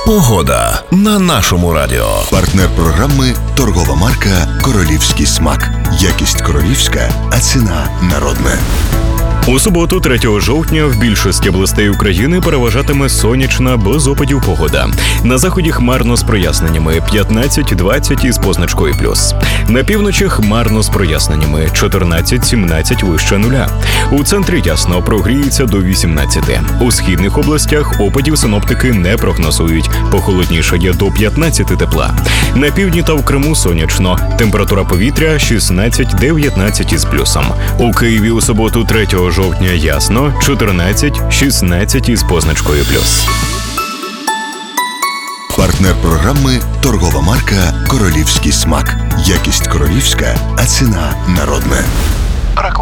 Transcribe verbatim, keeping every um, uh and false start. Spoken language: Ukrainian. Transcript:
Погода на нашому радіо. Партнер програми – торгова марка «Королівський смак». Якість королівська, а ціна народна. У суботу, третього жовтня, в більшості областей України переважатиме сонячна, без опадів погода. На заході хмарно з проясненнями п'ятнадцять-двадцять із позначкою плюс. На півночі хмарно з проясненнями чотирнадцять-сімнадцять вище нуля. У центрі ясно, прогріється до вісімнадцяти. У східних областях опадів синоптики не прогнозують. Похолоднішає до п'ятнадцяти тепла. На півдні та в Криму сонячно. Температура повітря шістнадцять-дев'ятнадцять із плюсом. У Києві у суботу, третього жовтня ясно, чотирнадцять-шістнадцять із позначкою плюс. Партнер програми – торгова марка «Королівський смак». Якість королівська, а ціна народна.